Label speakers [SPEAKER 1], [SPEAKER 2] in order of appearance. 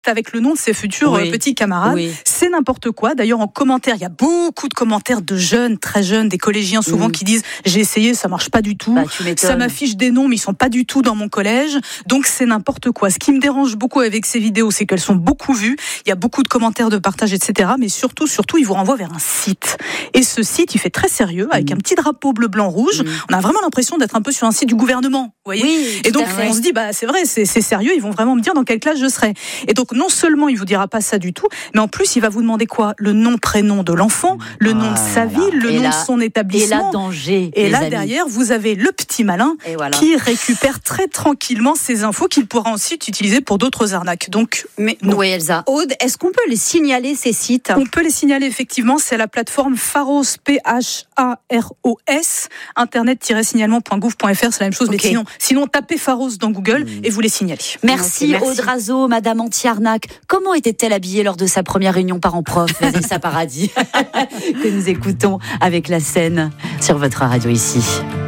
[SPEAKER 1] avec le nom de ses futurs petits camarades. Oui. C'est n'importe quoi. D'ailleurs, en commentaire, il y a beaucoup de commentaires de jeunes, très jeunes, des collégiens souvent qui disent « j'ai essayé, ça marche pas du tout, ça m'affiche des noms, mais ils sont pas du tout dans mon collège, donc c'est n'importe quoi ». Ce qui me dérange beaucoup avec ces vidéos, c'est qu'elles sont beaucoup vues, il y a beaucoup de commentaires, de partage, etc. Mais surtout, ils vous renvoient vers un site. Et ce site, il fait très sérieux, avec un petit drapeau bleu, blanc, rouge. On a vraiment l'impression d'être un peu sur un site du gouvernement, vous voyez.
[SPEAKER 2] Oui,
[SPEAKER 1] et donc, on se dit, c'est vrai, c'est sérieux, ils vont vraiment me dire dans quelle classe je serai. Et donc, non seulement il vous dira pas ça du tout, mais en plus, il va vous demander quoi ? Le nom, prénom de l'enfant, le nom de sa ville, le nom de son établissement.
[SPEAKER 2] Et là, danger.
[SPEAKER 1] Et là, derrière, vous avez le petit malin qui récupère très tranquillement ces infos qu'il pourra ensuite utiliser pour d'autres arnaques. Donc,
[SPEAKER 2] oui, Elsa. Aude, est-ce qu'on peut les signaler, ces sites ?
[SPEAKER 1] On peut les signaler, effectivement. C'est la plateforme Pharos, P-H-A-R-O-S, internet-signalement.gouv.fr, c'est la même chose. Mais sinon, tapez Pharos dans Google et vous les signalez.
[SPEAKER 2] Merci. Aude Razeau, Madame Anti-Arnaque. Comment était-elle habillée lors de sa première réunion parents-prof, Vanessa Paradis, que nous écoutons avec la scène sur votre radio ici.